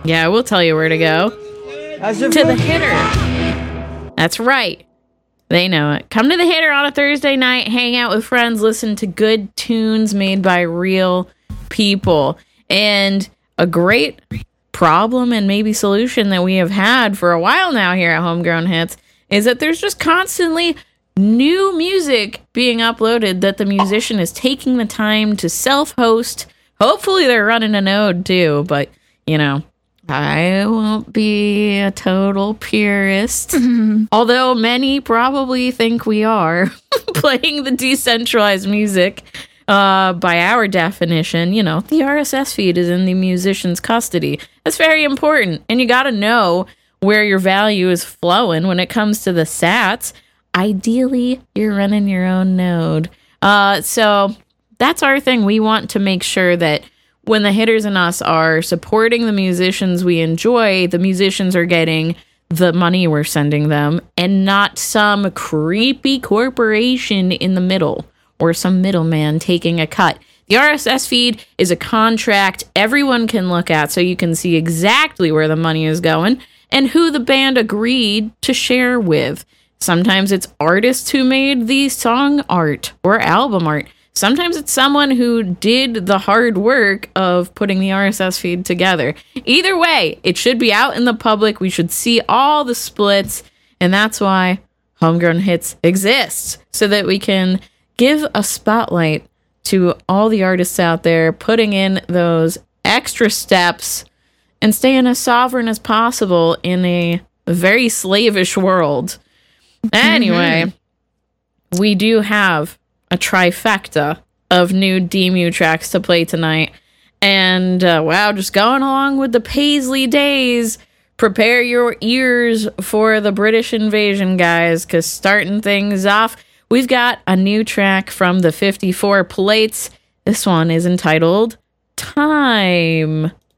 Yeah, we'll tell you where to go. To the Hitter. That's right. They know it. Come to the Hitter on a Thursday night, hang out with friends, listen to good tunes made by real people. And a great problem and maybe solution that we have had for a while now here at Homegrown Hits is that there's just constantly new music being uploaded that the musician is taking the time to self-host. Hopefully they're running a node too, but, I won't be a total purist, although many probably think we are, playing the decentralized music. By our definition, the RSS feed is in the musician's custody. That's very important, and you got to know where your value is flowing when it comes to the sats. Ideally, you're running your own node. So that's our thing. We want to make sure that when the Hitters and us are supporting the musicians we enjoy, the musicians are getting the money we're sending them and not some creepy corporation in the middle or some middleman taking a cut. The RSS feed is a contract everyone can look at so you can see exactly where the money is going and who the band agreed to share with. Sometimes it's artists who made the song art or album art. Sometimes it's someone who did the hard work of putting the RSS feed together. Either way, it should be out in the public. We should see all the splits. And that's why Homegrown Hits exists, so that we can give a spotlight to all the artists out there putting in those extra steps and staying as sovereign as possible in a very slavish world. Anyway, we do have a trifecta of new Demu tracks to play tonight. And just going along with the Paisley days, prepare your ears for the British invasion, guys, because starting things off, we've got a new track from the 54 Plates. This one is entitled Time.